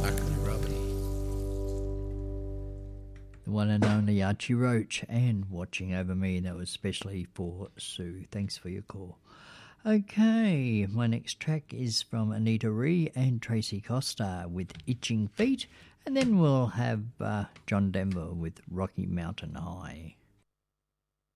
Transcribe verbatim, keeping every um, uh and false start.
Sparkly Robbie. The one and only Archie Roach and Watching Over Me. That was especially for Sue. Thanks for your call. Okay, my next track is from Anita Ree and Tracy Costa with Itching Feet, and then we'll have uh, John Denver with Rocky Mountain High.